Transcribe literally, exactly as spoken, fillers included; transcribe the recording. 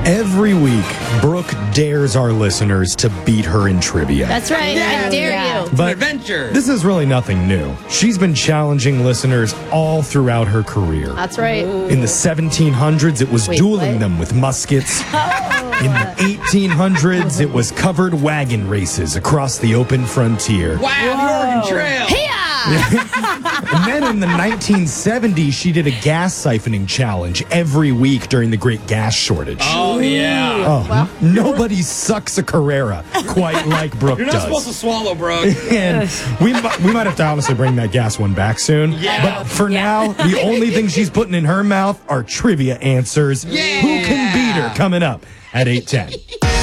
Every week, Brooke dares our listeners to beat her in trivia. That's right. Yeah, I dare yeah. you. It's But an adventure. This is really nothing new. She's been challenging listeners all throughout her career. That's right. In the seventeen hundreds, it was Wait, dueling what? them with muskets. In the eighteen hundreds, it was covered wagon races across the open frontier. Wow, the Oregon Trail. And then in the nineteen seventies, she did a gas siphoning challenge every week during the Great Gas Shortage. Oh, yeah. Oh, nobody sucks a Carrera quite like Brooke You're not does. supposed to swallow, bro. And we, mi- we might have to honestly bring that gas one back soon. Yeah. But for now, the only thing she's putting in her mouth are trivia answers. Yeah. Who can beat her coming up at eight ten?